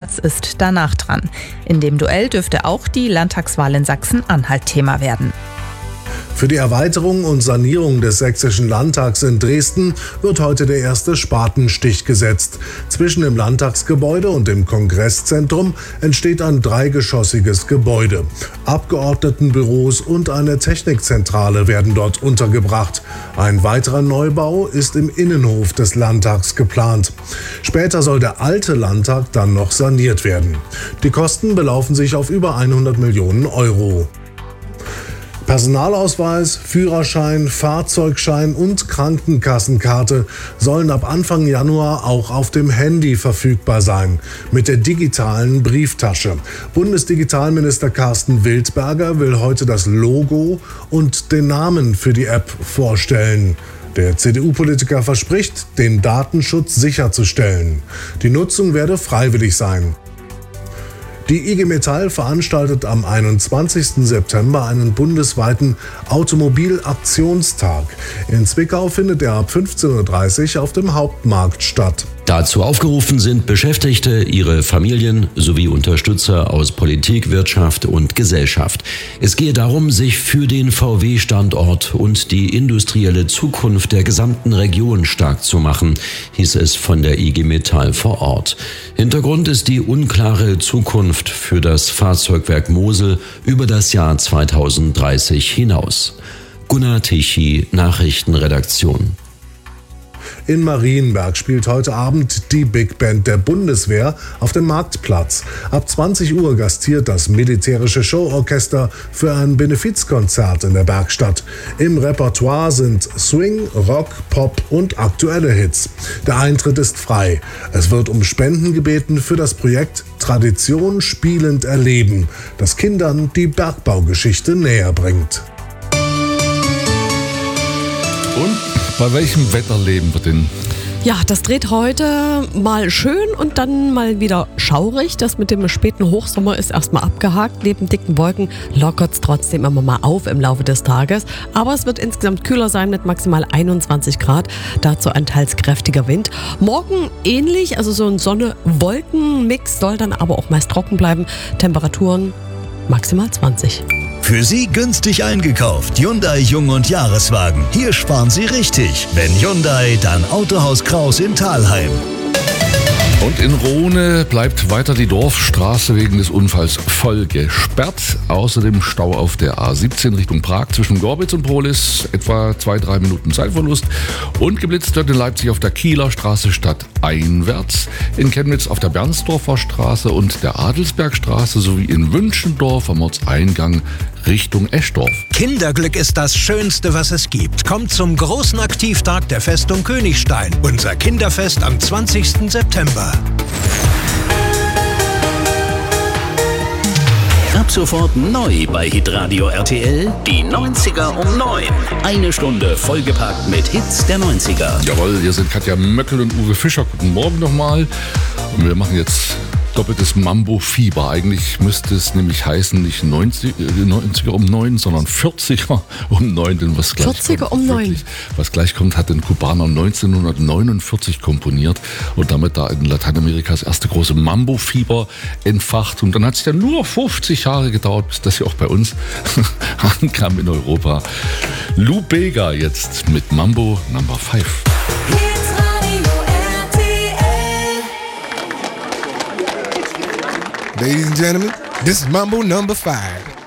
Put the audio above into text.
Merz ist danach dran. In dem Duell dürfte auch die Landtagswahl in Sachsen-Anhalt Thema werden. Für die Erweiterung und Sanierung des Sächsischen Landtags in Dresden wird heute der erste Spatenstich gesetzt. Zwischen dem Landtagsgebäude und dem Kongresszentrum entsteht ein dreigeschossiges Gebäude. Abgeordnetenbüros und eine Technikzentrale werden dort untergebracht. Ein weiterer Neubau ist im Innenhof des Landtags geplant. Später soll der alte Landtag dann noch saniert werden. Die Kosten belaufen sich auf über 100 Millionen Euro. Personalausweis, Führerschein, Fahrzeugschein und Krankenkassenkarte sollen ab Anfang Januar auch auf dem Handy verfügbar sein, mit der digitalen Brieftasche. Bundesdigitalminister Carsten Wildberger will heute das Logo und den Namen für die App vorstellen. Der CDU-Politiker verspricht, den Datenschutz sicherzustellen. Die Nutzung werde freiwillig sein. Die IG Metall veranstaltet am 21. September einen bundesweiten Automobilaktionstag. In Zwickau findet er ab 15:30 Uhr auf dem Hauptmarkt statt. Dazu aufgerufen sind Beschäftigte, ihre Familien sowie Unterstützer aus Politik, Wirtschaft und Gesellschaft. Es gehe darum, sich für den VW-Standort und die industrielle Zukunft der gesamten Region stark zu machen, hieß es von der IG Metall vor Ort. Hintergrund ist die unklare Zukunft für das Fahrzeugwerk Mosel über das Jahr 2030 hinaus. Gunnar Tichy, Nachrichtenredaktion. In Marienberg spielt heute Abend die Big Band der Bundeswehr auf dem Marktplatz. Ab 20 Uhr gastiert das militärische Showorchester für ein Benefizkonzert in der Bergstadt. Im Repertoire sind Swing, Rock, Pop und aktuelle Hits. Der Eintritt ist frei. Es wird um Spenden gebeten für das Projekt Tradition spielend erleben, das Kindern die Bergbaugeschichte näher bringt. Und bei welchem Wetter leben wir denn? Ja, das dreht heute mal schön und dann mal wieder schaurig. Das mit dem späten Hochsommer ist erstmal abgehakt. Neben dicken Wolken lockert es trotzdem immer mal auf im Laufe des Tages. Aber es wird insgesamt kühler sein mit maximal 21 Grad. Dazu ein teils kräftiger Wind. Morgen ähnlich, also so ein Sonne-Wolken-Mix, soll dann aber auch meist trocken bleiben. Temperaturen maximal 20. Für Sie günstig eingekauft. Hyundai Jung- und Jahreswagen. Hier sparen Sie richtig. Wenn Hyundai, dann Autohaus Kraus in Thalheim. Und in Rhone bleibt weiter die Dorfstraße wegen des Unfalls voll gesperrt. Außerdem Stau auf der A17 Richtung Prag zwischen Gorbitz und Prohlis. Etwa 2-3 Minuten Zeitverlust. Und geblitzt wird in Leipzig auf der Kieler Straße stadteinwärts. In Chemnitz auf der Bernsdorfer Straße und der Adelsbergstraße sowie in Wünschendorf am Ortseingang Richtung Eschdorf. Kinderglück ist das Schönste, was es gibt. Kommt zum großen Aktivtag der Festung Königstein. Unser Kinderfest am 20. September. Ab sofort neu bei Hitradio RTL, die 90er um 9. Eine Stunde vollgepackt mit Hits der 90er. Jawohl, hier sind Katja Möckel und Uwe Fischer. Guten Morgen nochmal. Und wir machen jetzt doppeltes Mambo-Fieber. Eigentlich müsste es nämlich heißen, nicht 90er um 9, sondern 40er um 9. Denn was gleich 40er kommt, um 9. wirklich, was gleich kommt, hat ein Kubaner 1949 komponiert und damit da in Lateinamerika das erste große Mambo-Fieber entfacht. Und dann hat es ja nur 50 Jahre gedauert, bis das hier auch bei uns ankam in Europa. Lou Bega jetzt mit Mambo Number 5. Ladies and gentlemen, this is Mambo number 5.